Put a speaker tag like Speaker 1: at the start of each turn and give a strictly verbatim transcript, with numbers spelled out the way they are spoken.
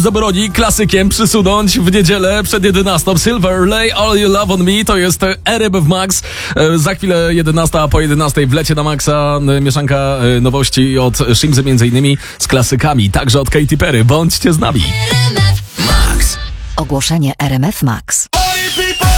Speaker 1: zabroni klasykiem przysunąć w niedzielę przed jedenastą. Silver, Lay All You Love On Me, to jest R M F Max. E, za chwilę jedenasta, a po jedenastej wlecie na Maxa e, mieszanka e, nowości od Shimzy między innymi z klasykami, także od Katy Perry. Bądźcie z nami.
Speaker 2: Max. Ogłoszenie R M F Max.